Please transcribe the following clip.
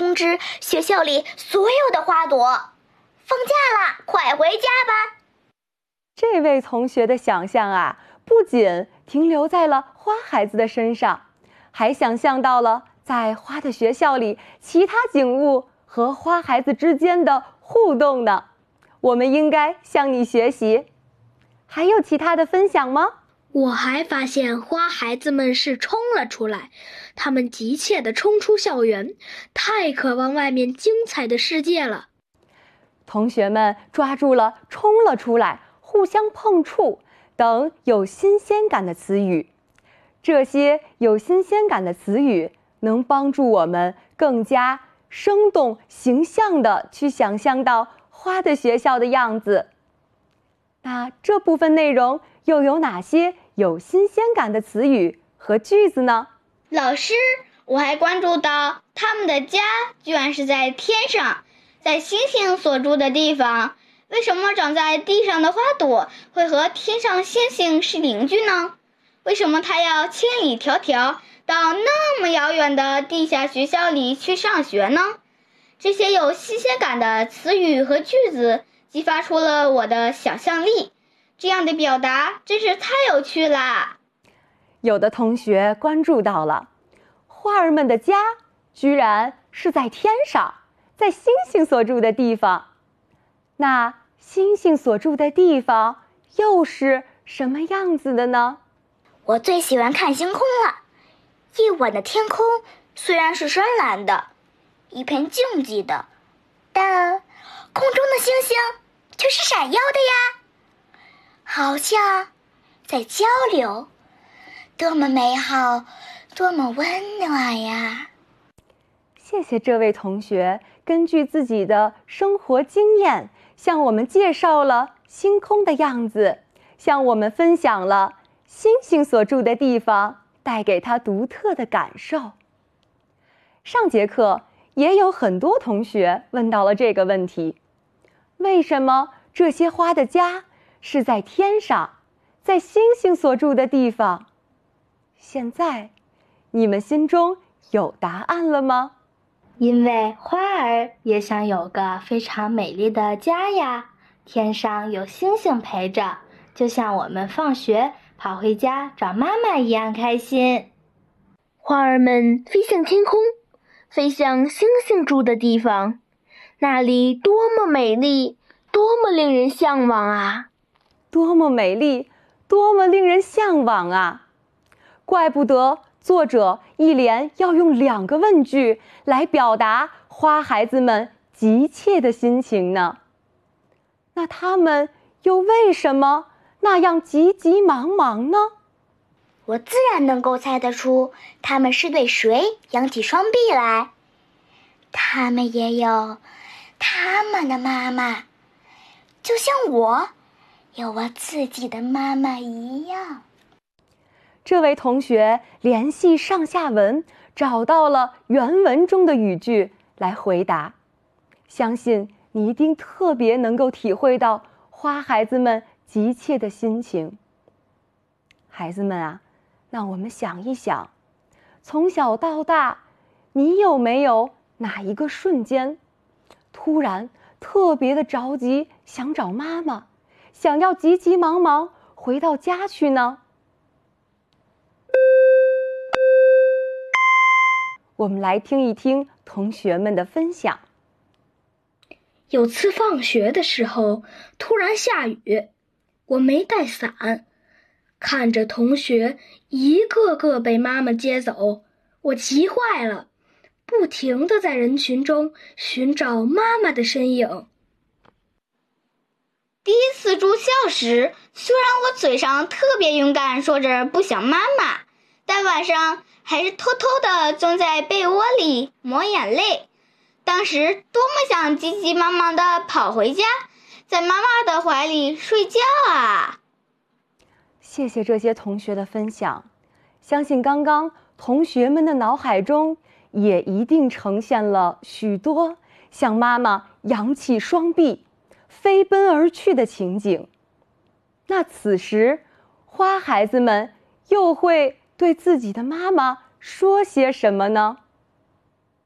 通知学校里所有的花朵，放假啦，快回家吧。 这位同学的想象啊，不仅停留在了花孩子的身上，还想象到了在花的学校里其他景物和花孩子之间的互动呢。我们应该向你学习。还有其他的分享吗？ 我还发现花孩子们是冲了出来，他们急切地冲出校园，太渴望外面精彩的世界了。 同学们抓住了冲了出来、互相碰触等有新鲜感的词语。这些有新鲜感的词语能帮助我们更加生动形象地去想象到花的学校的样子。那这部分内容又有哪些有新鲜感的词语和句子呢？ 老师，我还关注到他们的家居然是在天上，在星星所住的地方。为什么长在地上的花朵会和天上星星是邻居呢？为什么他要千里迢迢到那么遥远的地下学校里去上学呢？这些有新鲜感的词语和句子激发出了我的想象力，这样的表达真是太有趣啦！ 有的同学关注到了，花儿们的家居然是在天上，在星星所住的地方。那星星所住的地方又是什么样子的呢？ 我最喜欢看星空了。夜晚的天空虽然是深蓝的，一片静寂的，但空中的星星却是闪耀的呀，好像在交流，多么美好，多么温暖呀！ 谢谢这位同学根据自己的生活经验向我们介绍了星空的样子，向我们分享了星星所住的地方带给他独特的感受。上节课也有很多同学问到了这个问题：为什么这些花的家是在天上，在星星所住的地方？现在你们心中有答案了吗？ 因为花儿也想有个非常美丽的家呀，天上有星星陪着，就像我们放学跑回家找妈妈一样开心。 花儿们飞向天空，飞向星星住的地方，那里多么美丽，多么令人向往啊！ 多么美丽，多么令人向往啊！怪不得作者一连要用2个问句来表达花孩子们急切的心情呢。那他们又为什么那样急急忙忙呢？ 我自然能够猜得出他们是对谁扬起双臂来。他们也有他们的妈妈，就像我有我自己的妈妈一样。 这位同学联系上下文，找到了原文中的语句来回答。相信你一定特别能够体会到花孩子们急切的心情。孩子们啊，那我们想一想，从小到大，你有没有哪一个瞬间，突然特别的着急，想找妈妈，想要急急忙忙回到家去呢？我们来听一听同学们的分享。 有次放学的时候，突然下雨，我没带伞，看着同学一个个被妈妈接走，我急坏了，不停地在人群中寻找妈妈的身影。 第一次住校时，虽然我嘴上特别勇敢，说着不想妈妈，但晚上还是偷偷地钻在被窝里抹眼泪。当时多么想急急忙忙地跑回家，在妈妈的怀里睡觉啊！ 谢谢这些同学的分享，相信刚刚同学们的脑海中也一定呈现了许多向妈妈扬起双臂飞奔而去的情景。那此时花孩子们又会对自己的妈妈说些什么呢？